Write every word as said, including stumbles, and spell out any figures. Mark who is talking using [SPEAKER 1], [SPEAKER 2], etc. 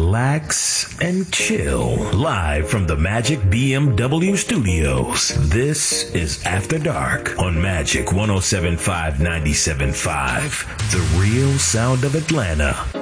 [SPEAKER 1] relax, and chill. Live from the Magic B M W studios, this is After Dark on Magic one oh seven point five, ninety-seven point five, the real sound of Atlanta.